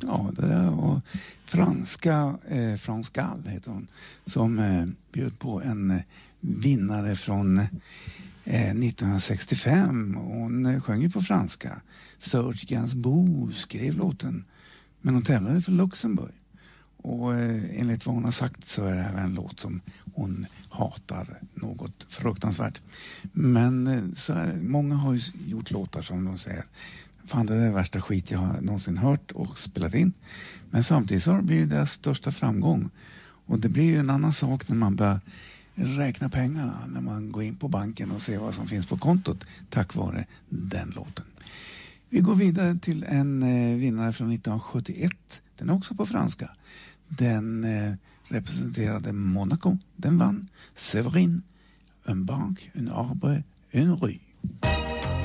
Ja, det där var franska France Gall heter hon, som bjöd på en vinnare från 1965. Hon sjöng ju på franska. Serge Gainsbourg skrev låten, men hon tävlade för Luxemburg. Och enligt vad hon har sagt så är det här en låt som hon hatar något fruktansvärt. Men så här, många har ju gjort låtar som de säger, fan, det är det värsta skit jag har någonsin hört och spelat in. Men samtidigt så har det blivit deras största framgång. Och det blir ju en annan sak när man börjar räkna pengarna, när man går in på banken och ser vad som finns på kontot tack vare den låten. Vi går vidare till en vinnare från 1971. Den är också på franska. Den representerade Monaco. Den vann Séverine, un banc, un arbre, un rue.